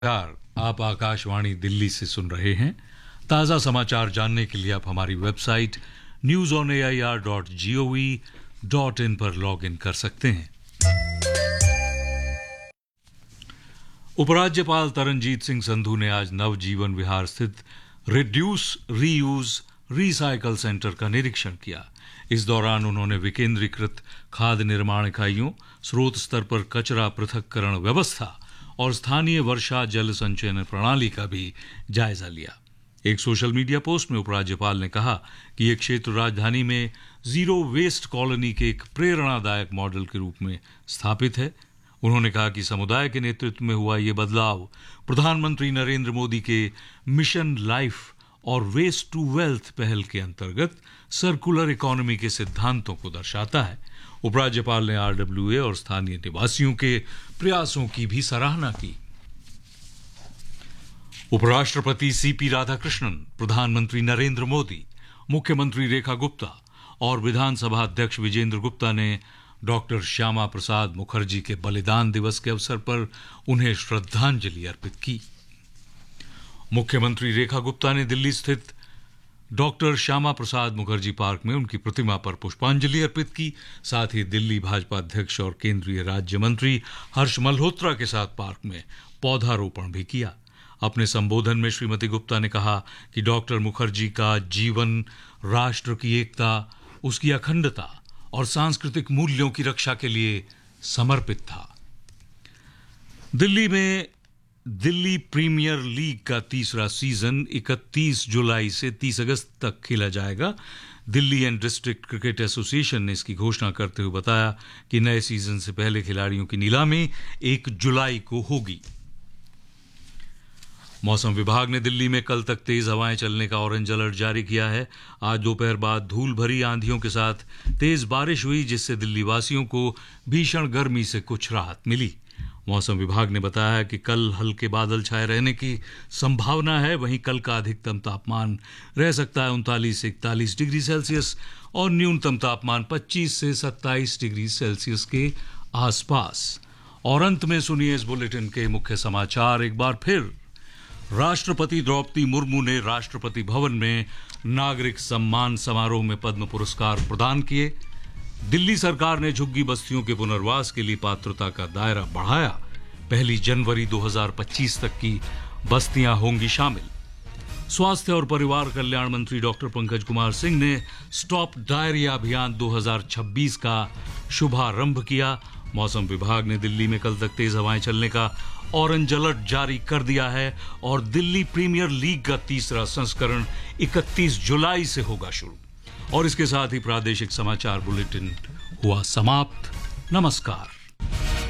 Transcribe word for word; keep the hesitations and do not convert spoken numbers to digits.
नमस्कार, आप आकाशवाणी दिल्ली से सुन रहे हैं। ताज़ा समाचार जानने के लिए आप हमारी website news on A I R dot G O V dot in पर लॉग इन कर सकते हैं। उपराज्यपाल तरनजीत सिंह संधू ने आज नवजीवन विहार स्थित रिड्यूस रीयूज रिसाइकल सेंटर का निरीक्षण किया। इस दौरान उन्होंने विकेंद्रीकृत खाद्य निर्माण इकाइयों, स्रोत स्तर पर कचरा पृथक्करण व्यवस्था और स्थानीय वर्षा जल संचयन प्रणाली का भी जायजा लिया। एक सोशल मीडिया पोस्ट में उपराज्यपाल ने कहा कि यह क्षेत्र राजधानी में जीरो वेस्ट कॉलोनी के एक प्रेरणादायक मॉडल के रूप में स्थापित है। उन्होंने कहा कि समुदाय के नेतृत्व में हुआ यह बदलाव प्रधानमंत्री नरेंद्र मोदी के मिशन लाइफ और वेस्ट टू वेल्थ पहल के अंतर्गत सर्कुलर इकोनॉमी के सिद्धांतों को दर्शाता है। उपराज्यपाल ने आर डब्ल्यू ए और स्थानीय निवासियों के प्रयासों की भी सराहना की। उपराष्ट्रपति सी पी राधाकृष्णन, प्रधानमंत्री नरेंद्र मोदी, मुख्यमंत्री रेखा गुप्ता और विधानसभा अध्यक्ष विजेंद्र गुप्ता ने डॉक्टर श्यामा प्रसाद मुखर्जी के बलिदान दिवस के अवसर पर उन्हें श्रद्धांजलि अर्पित की। मुख्यमंत्री रेखा गुप्ता ने दिल्ली स्थित डॉक्टर श्यामा प्रसाद मुखर्जी पार्क में उनकी प्रतिमा पर पुष्पांजलि अर्पित की। साथ ही दिल्ली भाजपा अध्यक्ष और केंद्रीय राज्य मंत्री हर्ष मल्होत्रा के साथ पार्क में पौधारोपण भी किया। अपने संबोधन में श्रीमती गुप्ता ने कहा कि डॉक्टर मुखर्जी का जीवन राष्ट्र की एकता, उसकी अखंडता और सांस्कृतिक मूल्यों की रक्षा के लिए समर्पित था। दिल्ली में दिल्ली प्रीमियर लीग का तीसरा सीजन इकतीस जुलाई से तीस अगस्त तक खेला जाएगा। Delhi and district cricket association ने इसकी घोषणा करते हुए बताया कि नए सीजन से पहले खिलाड़ियों की नीलामी एक जुलाई को होगी। मौसम विभाग ने दिल्ली में कल तक तेज हवाएं चलने का ऑरेंज अलर्ट जारी किया है। आज दोपहर बाद धूल भरी आंधियों के साथ तेज बारिश हुई, जिससे दिल्ली वासियों को भीषण गर्मी से कुछ राहत मिली। मौसम विभाग ने बताया कि कल हल्के बादल छाए रहने की संभावना है। वहीं कल का अधिकतम तापमान रह सकता है उनतालीस से इकतालीस डिग्री सेल्सियस और न्यूनतम तापमान पच्चीस से सत्ताईस डिग्री सेल्सियस के आसपास। और अंत में सुनिए इस बुलेटिन के मुख्य समाचार एक बार फिर। राष्ट्रपति द्रौपदी मुर्मू ने राष्ट्रपति भवन में नागरिक सम्मान समारोह में पद्म पुरस्कार प्रदान किए। दिल्ली सरकार ने झुग्गी बस्तियों के पुनर्वास के लिए पात्रता का दायरा बढ़ाया। पहली जनवरी दो हज़ार पच्चीस तक की बस्तियां होंगी शामिल। स्वास्थ्य और परिवार कल्याण मंत्री डॉक्टर पंकज कुमार सिंह ने स्टॉप डायरिया अभियान दो हज़ार छब्बीस का शुभारंभ किया। मौसम विभाग ने दिल्ली में कल तक तेज हवाएं चलने का ऑरेंज अलर्ट जारी कर दिया है और दिल्ली प्रीमियर लीग का तीसरा संस्करण इकतीस जुलाई से होगा शुरू। और इसके साथ ही प्रादेशिक समाचार बुलेटिन हुआ समाप्त। नमस्कार।